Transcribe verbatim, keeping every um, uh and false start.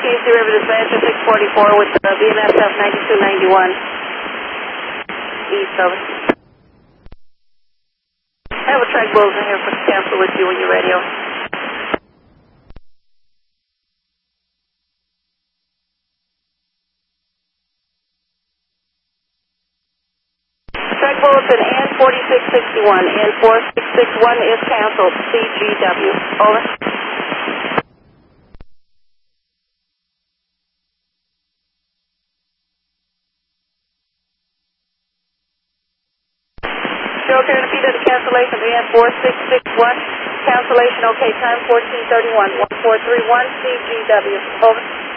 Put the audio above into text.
Keys Derivative Advance six forty-four with the V N S F ninety-two ninety-one. East, over. I have a track bulls in here for cancel with you when you're ready. Track bulletin N forty-six sixty-one. N forty-six sixty-one is canceled. C G W. Over. Show here to be the cancellation of N forty-six sixty-one. Cancellation, okay, time fourteen thirty-one. one four three one C G W. Over.